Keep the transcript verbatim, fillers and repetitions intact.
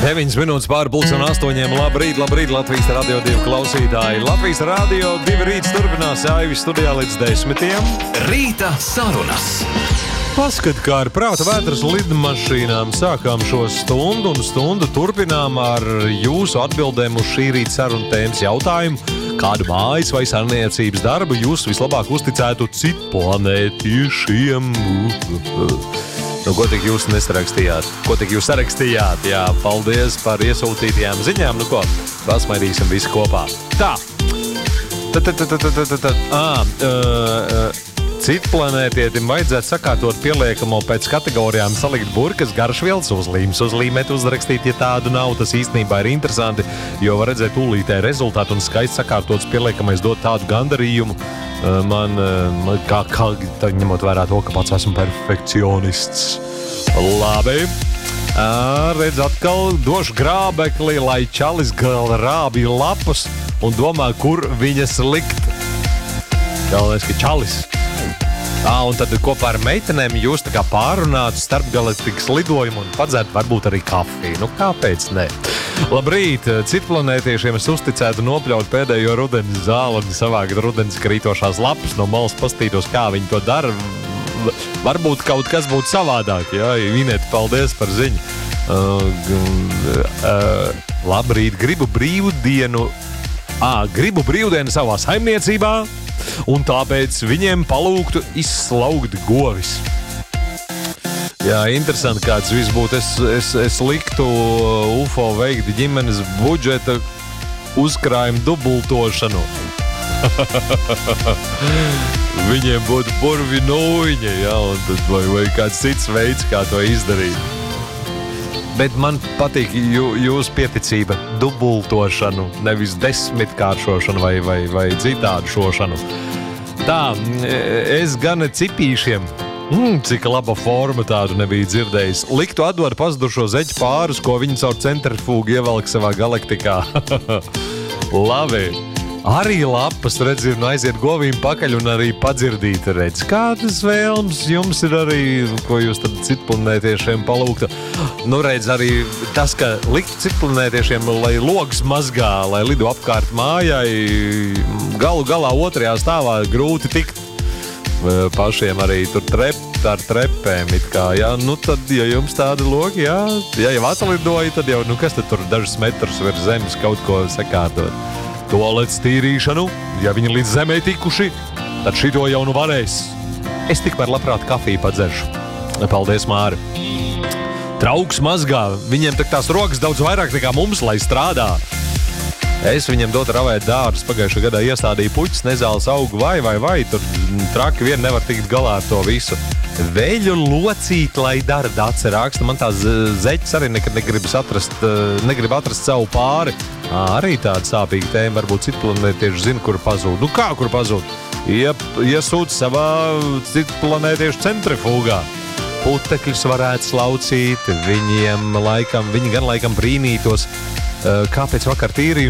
deviņas minūtes pāri pulksten astoņiem. Labrīt, labrīt, Latvijas Radio divi klausītāji. Latvijas Radio divi rīts turpinās Aivis studijā līdz desmitiem. Rīta sarunas. Paskat, kā ar prāta vētras lidmašīnām sākām šo stundu un stundu turpinām ar jūsu atbildēm uz šī rīta sarunu tēmas jautājumu. Kādu mājas vai saimniecības darbu jūs vislabāk uzticētu citplanētiešiem? Nu, ko tik jūs nesarakstījāt? Ko tik jūs sarakstījāt? Jā, paldies par iesūtītajām ziņām. Nu ko, pasmaidīsim visi kopā. Tā. Tad, tad, tad, tad, tad, tad. Ā, uh, Citplanētietim vajadzētu sakārtot pieliekamo pēc kategorijām salikt burkas, garšvielas, uzlīmes, uzlīmēt, uzrakstīt, ja tādu nav. Tas īstenībā ir interesanti, jo var redzēt tūlītē rezultātu un skaisti sakārtots pieliekamais dot tādu gandarījumu. Man, man kā, kā ņemot vērā to, ka pats esmu perfekcionists. Labi. Redz, atkal došu grābekli, lai čalis gal rābīja lapas un domā, kur viņas likt. Galvenais, ka čalis. À, un tad kopā ar meitenēm jūs tā kā pārunātu starpgalaktikas lidojumu un padzert varbūt arī kafiju. Nu, kāpēc ne? Labrīt, citplanētiešiem es uzticētu nopļaut pēdējo rudens zāli, savākt rudens krītošās lapas no malas, pastītos, kā viņi to dara. Varbūt kaut kas būtu savādāk, jā, Vinēt, paldies par ziņu. Uh, uh, labrīt, gribu brīvdienu, à, gribu brīvdienu savā saimniecībā. Un tāpēc viņiem palūgtu izslaugt govis. Jā, interesanti, kāds viss būtu. Es, es, es liktu U F O veikt ģimenes budžeta uzkrājumu dubultošanu. Viņiem būtu burvi nūjiņa, jā, un tad vai, vai kāds cits veids, kā to izdarīt. Bet man patīk jū, jūsu pieticība dubultošanu, nevis desmitkāršošanu vai, vai, vai citādu šošanu. Tā, es gan cipīšiem, mm, cik laba forma tādu nebija dzirdējis, liktu atdot pazudušo zeķu pārus, ko viņi caur centrifūgu ievelk savā galaktikā. Labi. Arī lapas, redz, ir, nu aiziet govīm pakaļ un arī padzirdīt, redz. Kādas vēlmes jums ir arī, ko jūs tad citplanētiešiem palūgtu? Nu, redz, arī tas, ka likt citplanētiešiem, lai logs mazgā, lai lido apkārt mājai, galu galā otrajā stāvā grūti tikt. Pašiem arī tur trept ar trepēm, it kā, jā, nu tad, ja jums tādi logi, jā, ja jau atlidoja, tad jau, nu kas tad tur dažus metrus virs zemes kaut ko sakārtot. Tualetes tīrīšanu, ja viņi līdz zemē tikuši, tad šito jau nu varēs. Es tikmēr labprāt kafiju padzeršu. Paldies, Māri. Trauks mazgā, viņiem tak tās rokas daudz vairāk nekā mums, lai strādā. Es viņiem dotu ravēt dārzus, pagājušā gadā iestādīju puķis, nezāles augu vai, vai, vai, tur traki vien nevar tikt galā ar to visu. Veļu locīt, lai dara, Dace raksta, man tās zeķis arī nekad negribas atrast, negrib atrast savu pāri. À, arī tāda sāpīga tēma, varbūt citplanētieši zina, kur pazūd. Nu kā, kur pazūd? Iep, iesūta savā citplanētiešu centrifūgā. Putekļus varētu slaucīt, viņiem laikam, viņi gan laikam brīnītos, kāpēc vakar tīrīja